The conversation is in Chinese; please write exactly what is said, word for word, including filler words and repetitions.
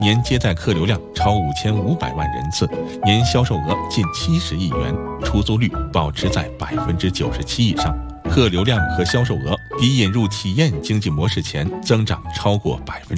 年接待客流量超五千五百万人次，年销售额近七十亿元，出租率保持在百分之九十七以上，客流量和销售额比引入体验经济模式前增长超过百分之